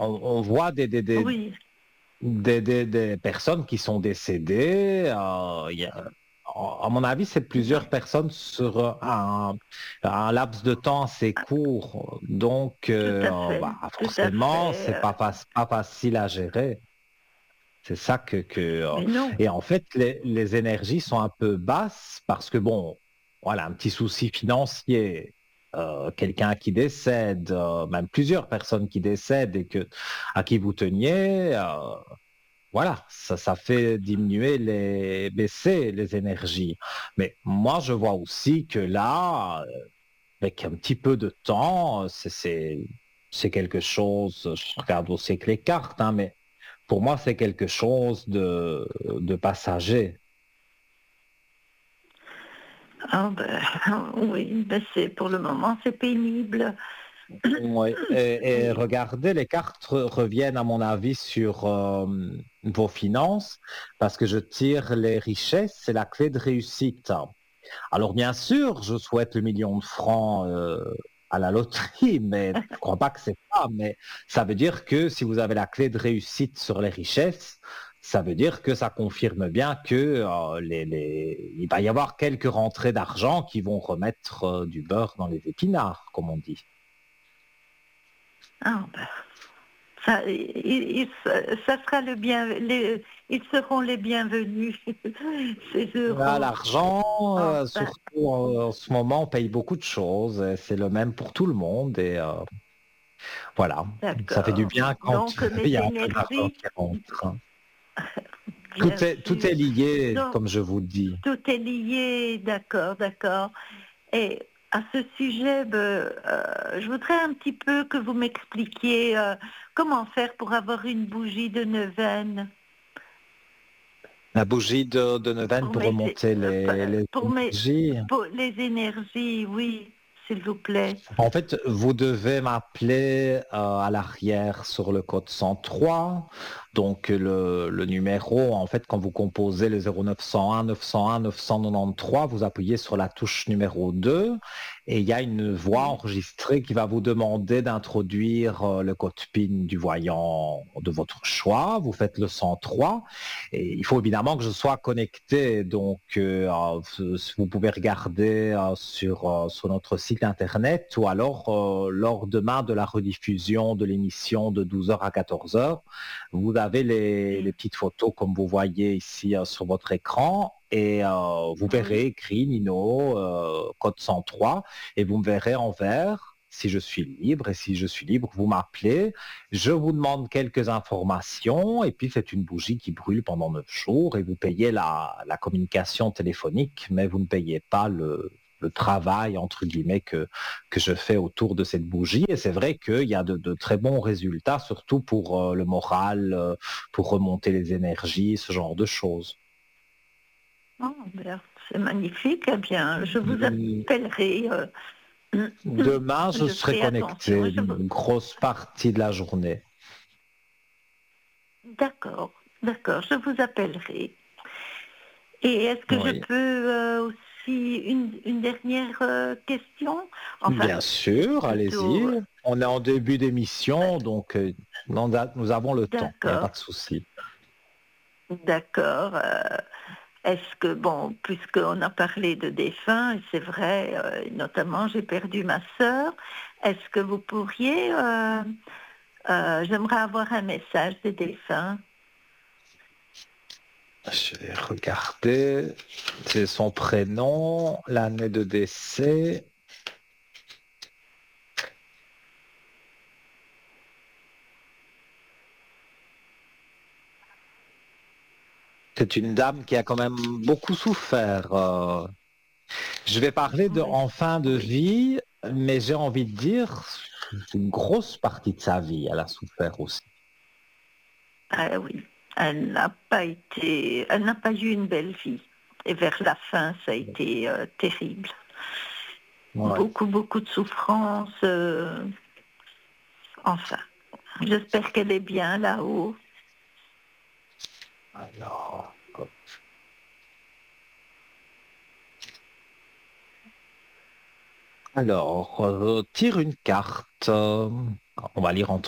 on voit Oui, des personnes qui sont décédées. À mon avis, c'est plusieurs personnes sur un laps de temps assez court. Donc, bah, tout à forcément, c'est fait. pas facile à gérer. C'est ça Mais non. et en fait, les énergies sont un peu basses parce que bon, voilà, un petit souci financier, quelqu'un qui décède, même plusieurs personnes qui décèdent et à qui vous teniez, voilà, ça fait baisser les énergies. Mais moi, je vois aussi que là, avec un petit peu de temps, c'est quelque chose, je regarde aussi avec les cartes, hein, mais pour moi, c'est quelque chose de passager. Ah ben, oui, ben c'est pour le moment c'est pénible. Ouais. Et Et regardez, les cartes reviennent, à mon avis, sur vos finances, parce que je tire les richesses, c'est la clé de réussite. Alors, bien sûr, je souhaite le million de francs à la loterie, mais je ne crois pas que c'est ça. Mais ça veut dire que si vous avez la clé de réussite sur les richesses, ça veut dire que ça confirme bien que il va y avoir quelques rentrées d'argent qui vont remettre du beurre dans les épinards, comme on dit. ah ben, ça, ça sera ils seront les bienvenus, ces Là, euros. l'argent, Enfin, surtout en ce moment, on paye beaucoup de choses. C'est le même pour tout le monde. Et voilà, ça fait du d'accord. bien quand Donc il mes y a un peu d'argent énergies, qui rentre. bien Tout sûr. est lié, Donc comme je vous dis. tout est lié, d'accord, d'accord. Et à ce sujet, je voudrais un petit peu que vous m'expliquiez comment faire pour avoir une bougie de neuvaine La bougie de neuvaine pour pour remonter les pour énergies. pour les énergies, oui, s'il vous plaît. En fait, vous devez m'appeler à l'arrière sur le code 103. Donc, le numéro, en fait, quand vous composez le 0901 901 993, vous appuyez sur la touche numéro 2 et il y a une voix Oui. enregistrée qui va vous demander d'introduire le code PIN du voyant de votre choix. Vous faites le 103 et il faut évidemment que je sois connecté. Donc, vous pouvez regarder sur notre site internet ou alors lors demain de la rediffusion de l'émission de 12 heures à 14 heures, vous avez les petites photos comme vous voyez ici sur votre écran et vous verrez Oui. écrit Nino, code 103 et vous me verrez en vert si je suis libre et si je suis libre, vous m'appelez, je vous demande quelques informations et puis c'est une bougie qui brûle pendant 9 jours et vous payez la communication téléphonique, mais vous ne payez pas le travail, entre guillemets, que je fais autour de cette bougie. Et c'est vrai qu'il y a de très bons résultats, surtout pour le moral, pour remonter les énergies, ce genre de choses. Oh, c'est magnifique. Eh bien, je vous Hum, appellerai. Demain, je Je serai ferai connecté attention. une grosse partie de la journée. D'accord, d'accord, je vous appellerai. Et est-ce que je Oui. peux aussi une dernière question? Enfin, Bien sûr, allez-y. plutôt, On est en début d'émission, donc nous avons le temps, il n'y a pas d'accord, de souci. d'accord. Est-ce que, bon, puisqu'on a parlé de défunts, et c'est vrai, notamment j'ai perdu ma sœur, est-ce que vous pourriez, j'aimerais avoir un message des défunts. Je vais regarder. C'est son prénom, l'année de décès. C'est une dame qui a quand même beaucoup souffert. Je vais parler Oui, en fin de oui. vie, mais j'ai envie de dire, une grosse partie de sa vie, elle a souffert aussi. Ah oui, elle n'a pas eu une belle vie. Et vers la fin, ça a été terrible. Ouais. Beaucoup, beaucoup de souffrance. Enfin, j'espère qu'elle est bien là-haut. Alors, tire une carte. On va lire entre